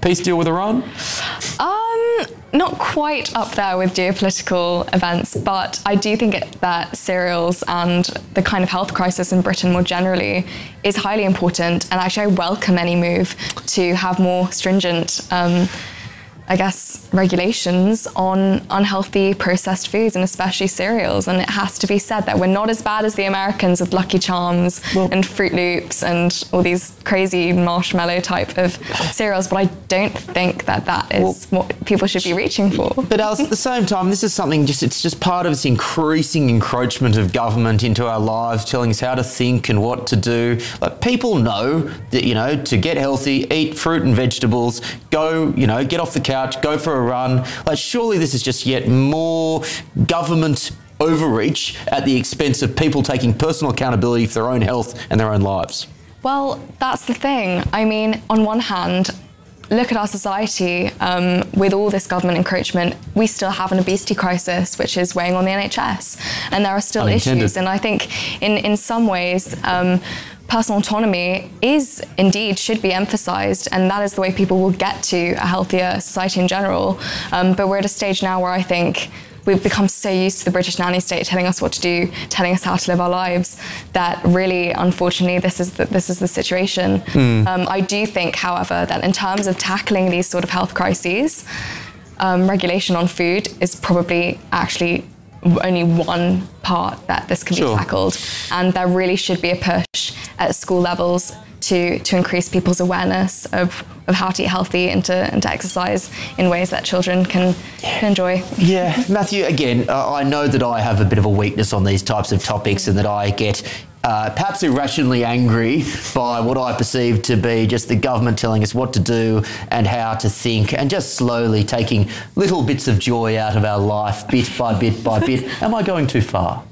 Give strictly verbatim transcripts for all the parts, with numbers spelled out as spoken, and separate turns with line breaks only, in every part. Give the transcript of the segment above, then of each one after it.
peace deal with Iran?
Um, not quite up there with geopolitical events, but I do think it, that cereals and the kind of health crisis in Britain more generally is highly important. And actually, I welcome any move to have more stringent um, I guess, regulations on unhealthy processed foods and especially cereals. And it has to be said that we're not as bad as the Americans with Lucky Charms well, and Fruit Loops and all these crazy marshmallow type of cereals, but I don't think that that is well, what people should be reaching for.
But Alice, at the same time, this is something just, it's just part of this increasing encroachment of government into our lives, telling us how to think and what to do. Like, people know that, you know, to get healthy, eat fruit and vegetables, go, you know, get off the couch, go for a run. Like, surely this is just yet more government overreach at the expense of people taking personal accountability for their own health and their own lives.
Well, that's the thing. I mean, on one hand, look at our society. Um, with all this government encroachment, we still have an obesity crisis, which is weighing on the N H S. And there are still
Unintended.
issues. And I think in, in some ways, um, personal autonomy is indeed should be emphasized, and that is the way people will get to a healthier society in general. Um, but we're at a stage now where I think we've become so used to the British nanny state telling us what to do, telling us how to live our lives, that really, unfortunately, this is the, this is the situation. Mm. Um, I do think, however, that in terms of tackling these sort of health crises, um, regulation on food is probably actually only one part that this can
sure.
be tackled. And there really should be a push at school levels to to increase people's awareness of, of how to eat healthy and to, and to exercise in ways that children can, can enjoy.
Yeah, Matthew, again, uh, I know that I have a bit of a weakness on these types of topics and that I get Uh, perhaps irrationally angry by what I perceive to be just the government telling us what to do and how to think, and just slowly taking little bits of joy out of our life, bit by bit by bit. Am I going too far?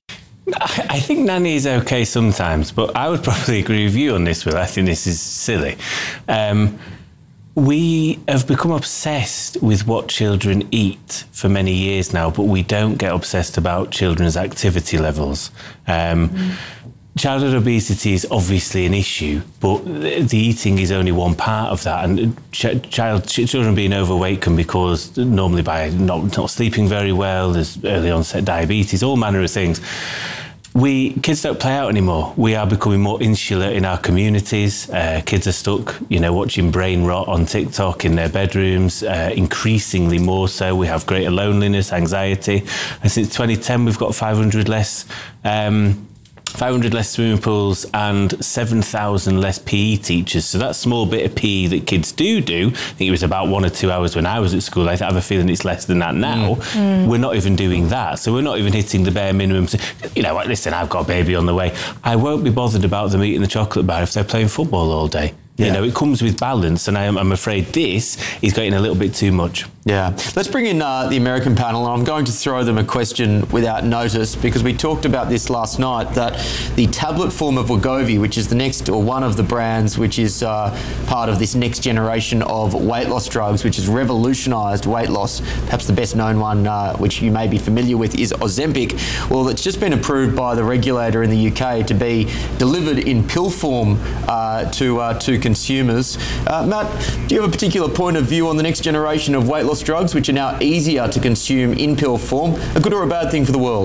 I think nanny is okay sometimes, but I would probably agree with you on this, Will. I think this is silly. Um, we have become obsessed with what children eat for many years now, but we don't get obsessed about children's activity levels. Um, mm. Childhood obesity is obviously an issue, but the eating is only one part of that. And ch- child, ch- children being overweight can be caused normally by not, not sleeping very well. There's early onset diabetes, all manner of things. We kids don't play out anymore. We are becoming more insular in our communities. Uh, kids are stuck, you know, watching brain rot on TikTok in their bedrooms. Uh, increasingly more so. We have greater loneliness, anxiety. And since twenty ten, we've got five hundred less. Um, five hundred less swimming pools and seven thousand less P E teachers. So that small bit of P E that kids do do, I think it was about one or two hours when I was at school. I have a feeling it's less than that now. Mm. We're not even doing that. So we're not even hitting the bare minimum. You know what, listen, I've got a baby on the way. I won't be bothered about them eating the chocolate bar if they're playing football all day. Yeah. You know, it comes with balance, and I am, I'm afraid this is getting a little bit too much.
Yeah. Let's bring in uh, the American panel, and I'm going to throw them a question without notice, because we talked about this last night, that the tablet form of Wegovy, which is the next, or one of the brands, which is uh, part of this next generation of weight loss drugs, which has revolutionised weight loss. Perhaps the best known one, uh, which you may be familiar with, is Ozempic. Well, it's just been approved by the regulator in the U K to be delivered in pill form uh, to uh, to consumers. Uh, Matt, do you have a particular point of view on the next generation of weight loss drugs, which are now easier to consume in pill form? A good or a bad thing for the world?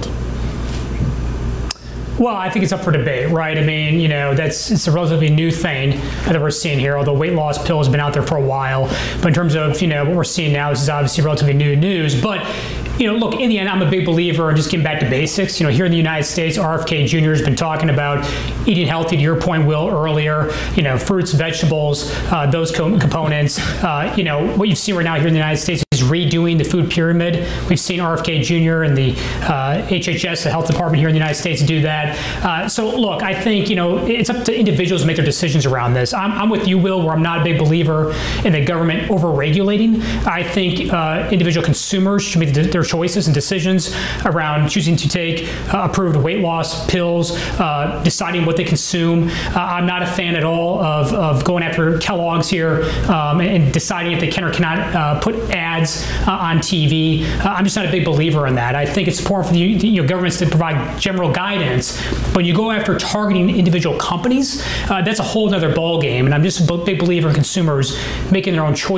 Well, I think it's up for debate, right? I mean, you know, that's it's a relatively new thing that we're seeing here, although weight loss pill has been out there for a while. But in terms of, you know, what we're seeing now, this is obviously relatively new news. But, you know, look, in the end, I'm a big believer in just getting back to basics. You know, here in the United States, R F K Junior has been talking about eating healthy, to your point, Will, earlier, you know, fruits, vegetables, uh, those co- components. Uh, you know, what you've seen right now here in the United States is redoing the food pyramid. We've seen R F K Junior and the uh, H H S, the health department here in the United States, do that. Uh, so, look, I think, you know, it's up to individuals to make their decisions around this. I'm, I'm with you, Will, where I'm not a big believer in the government over-regulating. I think uh, individual consumers should make their choices and decisions around choosing to take uh, approved weight loss pills, uh, deciding what they consume. Uh, I'm not a fan at all of, of going after Kellogg's here um, and deciding if they can or cannot uh, put ads uh, on T V. Uh, I'm just not a big believer in that. I think it's important for the you know, governments to provide general guidance. When you go after targeting individual companies, uh, that's a whole other ballgame. And I'm just a big believer in consumers making their own choices